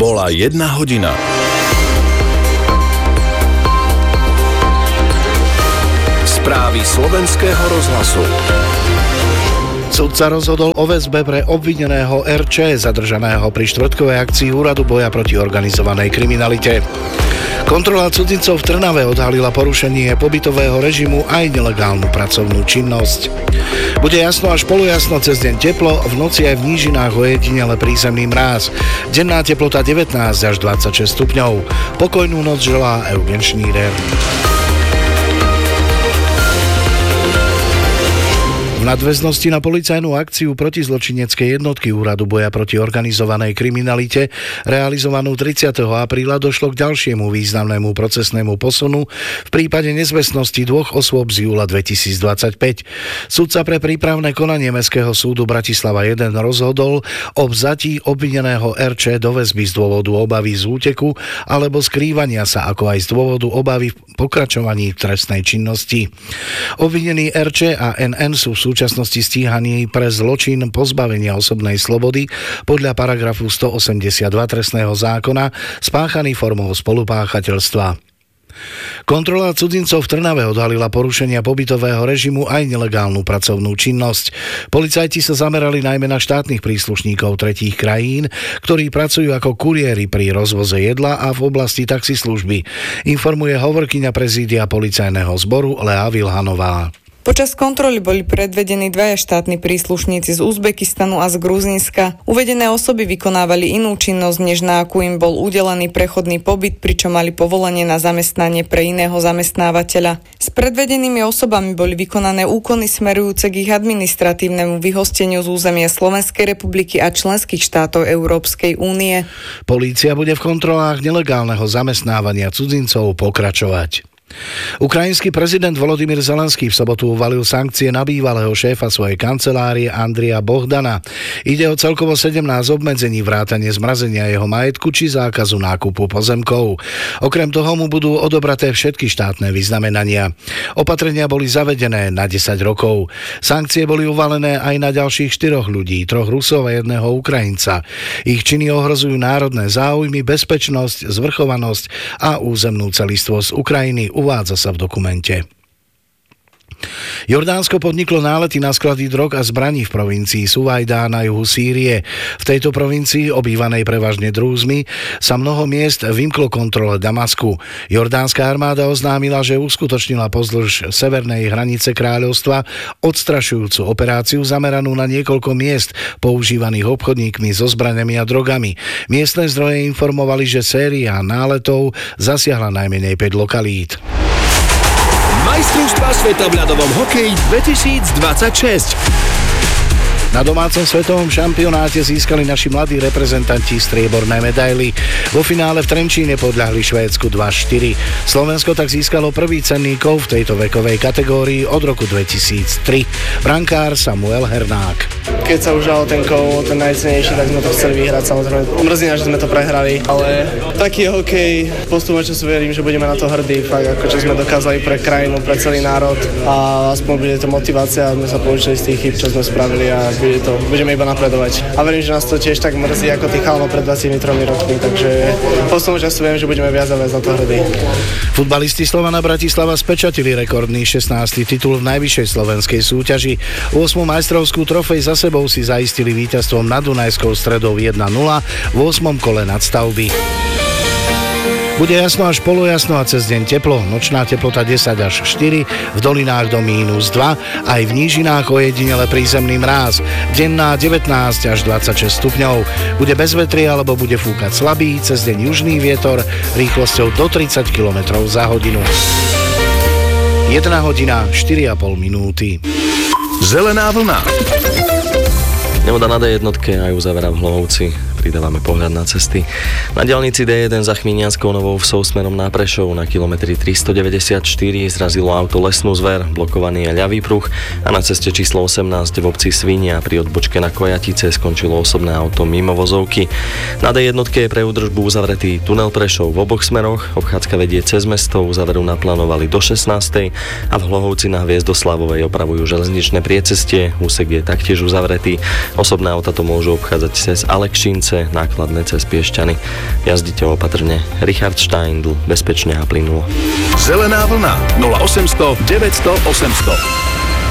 Bola 1 hodina. Správy Slovenského rozhlasu. Sudca rozhodol o väzbe pre obvineného RČ, zadržaného pri štvrtkovej akcii Úradu boja proti organizovanej kriminalite. Kontrola cudzincov v Trnave odhalila porušenie pobytového režimu aj nelegálnu pracovnú činnosť. Bude jasno až polojasno, cez deň teplo, v noci aj v nížinách ojedinele prízemný mráz. Denná teplota 19 až 26 stupňov. Pokojnú noc želá Eugen Šníder. V nadväznosti na policajnú akciu protizločineckej jednotky Úradu boja proti organizovanej kriminalite realizovanú 30. apríla došlo k ďalšiemu významnému procesnému posunu v prípade nezvestnosti dvoch osôb z júla 2025. Sudca pre prípravné konanie Mestského súdu Bratislava 1 rozhodol o vzatí obvineného RČ do väzby z dôvodu obavy z úteku alebo skrývania sa, ako aj z dôvodu obavy v pokračovaní trestnej činnosti. Obvinení RČ a NN sú v súčasnosti stíhaní pre zločin pozbavenia osobnej slobody podľa paragrafu 182 trestného zákona spáchaný formou spolupáchateľstva. Kontrola cudzincov v Trnave odhalila porušenia pobytového režimu aj nelegálnu pracovnú činnosť. Policajti sa zamerali najmä na štátnych príslušníkov tretích krajín, ktorí pracujú ako kuriéri pri rozvoze jedla a v oblasti taxislužby, informuje hovorkyňa prezídia policajného zboru Lea Vilhanová. Počas kontroly boli predvedení dvaja štátni príslušníci z Uzbekistanu a z Gruzínska. Uvedené osoby vykonávali inú činnosť, než na akú im bol udelený prechodný pobyt, pričom mali povolenie na zamestnanie pre iného zamestnávateľa. S predvedenými osobami boli vykonané úkony smerujúce k ich administratívnemu vyhosteniu z územia Slovenskej republiky a členských štátov Európskej únie. Polícia bude v kontrolách nelegálneho zamestnávania cudzincov pokračovať. Ukrajinský prezident Volodymyr Zelenský v sobotu uvalil sankcie na bývalého šéfa svojej kancelárie Andrija Bohdana. Ide o celkovo 17 obmedzení, vrátane zmrazenia jeho majetku či zákazu nákupu pozemkov. Okrem toho mu budú odobraté všetky štátne vyznamenania. Opatrenia boli zavedené na 10 rokov. Sankcie boli uvalené aj na ďalších 4 ľudí, 3 Rusov a 1 Ukrajinca. Ich činy ohrozujú národné záujmy, bezpečnosť, zvrchovanosť a územnú celistvosť Ukrajiny, uvádza sa v dokumente. Jordánsko podniklo nálety na sklady drog a zbraní v provincii Suvajdá na juhu Sýrie. V tejto provincii, obývanej prevažne drúzmi, sa mnoho miest vymklo kontrole Damasku. Jordánska armáda oznámila, že uskutočnila pozdĺž severnej hranice kráľovstva odstrašujúcu operáciu zameranú na niekoľko miest používaných obchodníkmi so zbraňami a drogami. Miestne zdroje informovali, že séria náletov zasiahla najmenej 5 lokalít. Majstrovstvá sveta v ľadovom hokeji 2026. Na domácom svetovom šampionáte získali naši mladí reprezentanti strieborné medaily. Vo finále v Trenčíne podľahli Švédsku 2-4. Slovensko tak získalo prvý cenný kov v tejto vekovej kategórii od roku 2003. Brankár Samuel Hernák. Keď sa už dal ten kov, ten najcennejší, tak sme to chceli vyhrať. Samozrejme, mrzí nás, že sme to prehrali, ale taký hokej, postupom času verím, že budeme na to hrdí, fakt, ako čo sme dokázali pre krajinu, pre celý národ a aspoň bude to motivácia, sme sa poučili z tých chyb, čo sme spravili a budeme iba napredovať. A verím, že nás to tiež tak mrzí ako tých chalánov pred 23 rokmi, takže postupom času viem, že budeme viac a viac na to hrdí. Futbalisti Slovana Bratislava spečatili rekordný 16. titul v najvyššej slovenskej súťaži. 8. majstrovskú trofej za sebou si zaistili víťazstvom nad Dunajskou Stredou 1-0 v 8. kole nadstavby. Bude jasno až polojasno a cez deň teplo. Nočná teplota 10 až 4, v dolinách do -2, aj v nížinách ojedinele prízemný mráz. Denná 19 až 26 stupňov. Bude bez vetrie alebo bude fúkať slabý, cez deň južný vietor rýchlosťou do 30 km za hodinu. 1 hodina 4,5 minúty. Zelená vlna. Nehoda na D1 a ju zavera v Hlohovci. Pridávame pohľad na cesty. Na diaľnici D1 za Chminianskou Novou Vsou smerom na Prešov na kilometri 394 zrazilo auto lesnú zver, blokovaný je ľavý pruh a na ceste číslo 18 v obci Svinia pri odbočke na Kojatice skončilo osobné auto mimo vozovky. Na D1 je pre údržbu uzavretý tunel Prešov v oboch smeroch, obchádzka vedie cez mesto, uzaveru naplánovali do 16. a v Hlohovci na Hviezdoslavovej opravujú železničné priecestie, úsek je taktiež uzavretý. Osobné auta to môžu obchádzať cez Alekšince, nákladné cez Piešťany. Jazdite opatrne. Richard Steindl, bezpečne a plynulo. Zelená vlna 0800 900 800.